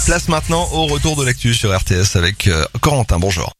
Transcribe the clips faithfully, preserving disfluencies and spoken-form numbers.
Place maintenant au retour de l'actu sur R T S avec euh, Corentin. Bonjour.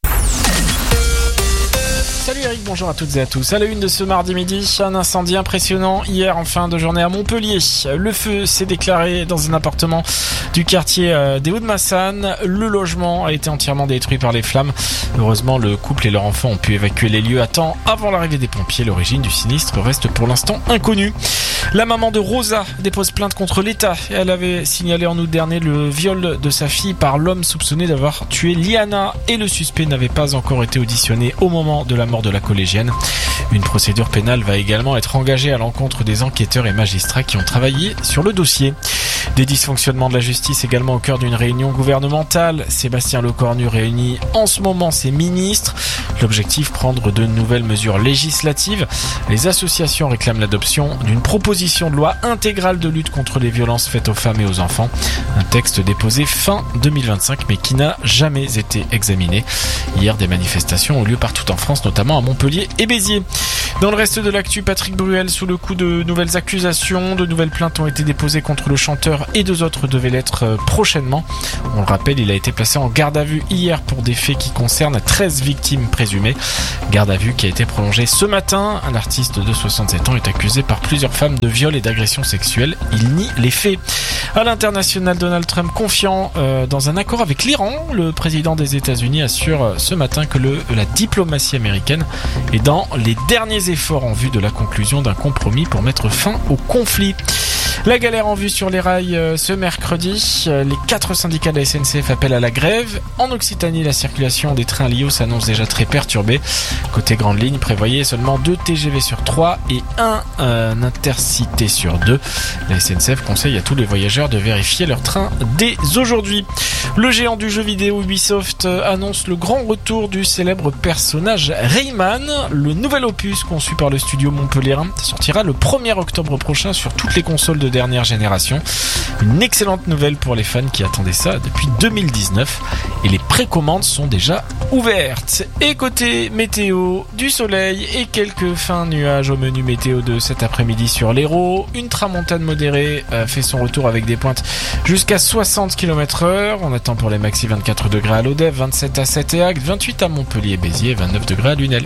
Salut Eric, bonjour à toutes et à tous. À la une de ce mardi midi, un incendie impressionnant hier en fin de journée à Montpellier. Le feu s'est déclaré dans un appartement du quartier des Hauts-de-Massanes. Le logement a été entièrement détruit par les flammes. Heureusement, le couple et leur enfant ont pu évacuer les lieux à temps avant l'arrivée des pompiers. L'origine du sinistre reste pour l'instant inconnue. La maman de Rosa dépose plainte contre l'État. Elle avait signalé en août dernier le viol de sa fille par l'homme soupçonné d'avoir tué Liana et le suspect n'avait pas encore été auditionné au moment de la mort de la collégienne. Une procédure pénale va également être engagée à l'encontre des enquêteurs et magistrats qui ont travaillé sur le dossier. Des dysfonctionnements de la justice également au cœur d'une réunion gouvernementale. Sébastien Lecornu réunit en ce moment ses ministres. L'objectif, prendre de nouvelles mesures législatives. Les associations réclament l'adoption d'une proposition de loi intégrale de lutte contre les violences faites aux femmes et aux enfants. Un texte déposé fin deux mille vingt-cinq mais qui n'a jamais été examiné. Hier, des manifestations ont lieu partout en France, notamment à Montpellier et Béziers. Dans le reste de l'actu, Patrick Bruel sous le coup de nouvelles accusations. De nouvelles plaintes ont été déposées contre le chanteur et deux autres devaient l'être prochainement. On le rappelle, il a été placé en garde à vue hier pour des faits qui concernent treize victimes présumées. Garde à vue qui a été prolongée ce matin. Un artiste de soixante-sept ans est accusé par plusieurs femmes de viol et d'agression sexuelle. Il nie les faits. À l'international, Donald Trump confiant euh, dans un accord avec l'Iran. Le président des États-Unis assure ce matin que le, la diplomatie américaine est dans les derniers efforts en vue de la conclusion d'un compromis pour mettre fin au conflit. La galère en vue sur les rails euh, ce mercredi. Euh, les quatre syndicats de la S N C F appellent à la grève. En Occitanie, la circulation des trains Lio s'annonce déjà très perturbée. Côté grande ligne, prévoyez seulement deux T G V sur trois et un euh, intercité sur deux. La S N C F conseille à tous les voyageurs de vérifier leur train dès aujourd'hui. Le géant du jeu vidéo Ubisoft annonce le grand retour du célèbre personnage Rayman. Le nouvel opus conçu par le studio montpelliérain sortira le premier octobre prochain sur toutes les consoles de dernière génération. Une excellente nouvelle pour les fans qui attendaient ça depuis deux mille dix-neuf et les précommandes sont déjà ouvertes. Et côté météo, du soleil et quelques fins nuages au menu météo de cet après-midi sur l'Hérault. Une tramontane modérée fait son retour avec des pointes jusqu'à soixante kilomètres heure. On attend pour les maxi vingt-quatre degrés à Lodève, vingt-sept à Sète-et-Agde, vingt-huit à Montpellier et Béziers, vingt-neuf degrés à Lunel.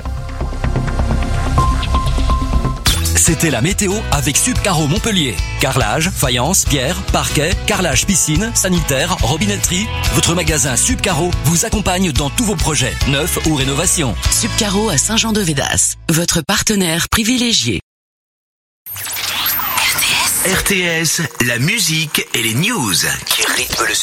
C'était la météo avec Subcaro Montpellier. Carrelage, faïence, pierre, parquet, carrelage piscine, sanitaire, robinetterie. Votre magasin Subcaro vous accompagne dans tous vos projets, neufs ou rénovations. Subcaro à Saint-Jean-de-Védas, votre partenaire privilégié. R T S, la musique et les news qui rythment le